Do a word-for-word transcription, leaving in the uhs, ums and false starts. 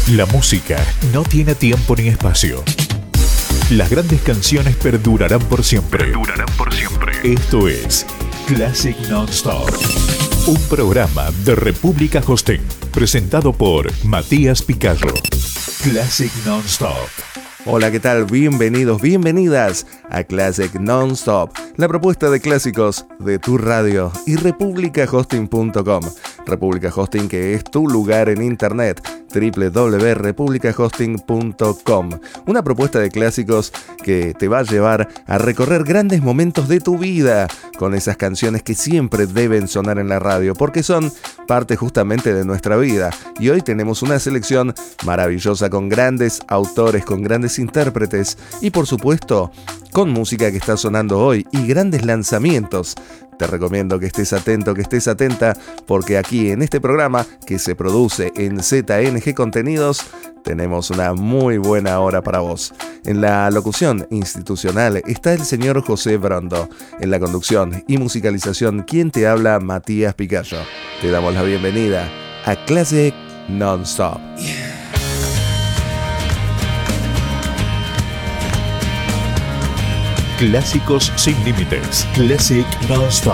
La música no tiene tiempo ni espacio. Las grandes canciones perdurarán por siempre. Perdurarán por siempre. Esto es Classic Non-Stop. Un programa de República Hosting, presentado por Matías Picayo. Classic Non-Stop. Hola, ¿qué tal? Bienvenidos, bienvenidas a Classic Non-Stop, la propuesta de clásicos de tu radio y república hosting punto com. República Hosting, que es tu lugar en internet, doble u doble u doble u punto república hosting punto com. Una propuesta de clásicos que te va a llevar a recorrer grandes momentos de tu vida con esas canciones que siempre deben sonar en la radio, porque son parte justamente de nuestra vida. Y hoy tenemos una selección maravillosa con grandes autores, con grandes intérpretes y por supuesto con música que está sonando hoy y grandes lanzamientos. Te recomiendo que estés atento, que estés atenta, porque aquí en este programa que se produce en Z N G Contenidos tenemos una muy buena hora para vos. En la locución institucional está el señor José Brondo. En la conducción y musicalización, quien te habla, Matías Picayo. Te damos la bienvenida a Classic Non-Stop. Yeah. Clásicos sin límites. Classic Non-Stop.